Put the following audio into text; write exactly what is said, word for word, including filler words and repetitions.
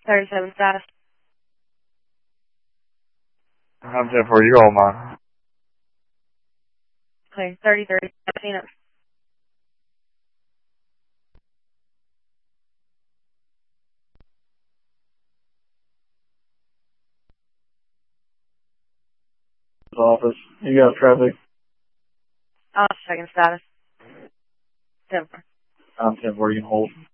thirty-seven status. I'm ten four, you all mine. Okay, thirty thirty, Phoenix. Office. You got traffic? Uh, second status. ten four. I'm ten four, you can hold.